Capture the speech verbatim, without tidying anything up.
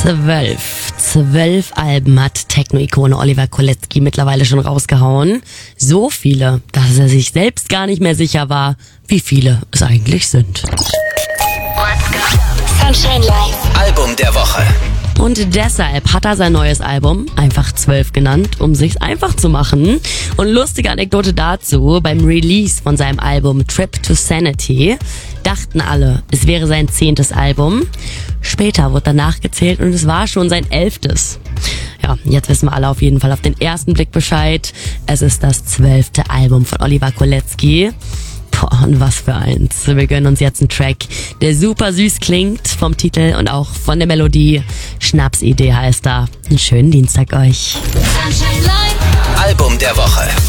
Zwölf. Zwölf Alben hat Techno-Ikone Oliver Kolecki mittlerweile schon rausgehauen. So viele, dass er sich selbst gar nicht mehr sicher war, wie viele es eigentlich sind. Sunshine Live. Album der Woche. Und deshalb hat er sein neues Album einfach zwölf genannt, um sich's einfach zu machen. Und lustige Anekdote dazu: Beim Release von seinem Album Trip to Sanity dachten alle, es wäre sein zehntes Album. Später wurde danach gezählt und es war schon sein elftes. Ja, jetzt wissen wir alle auf jeden Fall auf den ersten Blick Bescheid. Es ist das zwölfte Album von Oliver Kolecki. Boah, und was für eins. Wir gönnen uns jetzt einen Track, der super süß klingt vom Titel und auch von der Melodie. Schnapsidee heißt er. Einen schönen Dienstag euch. Sunshine Live. Album der Woche.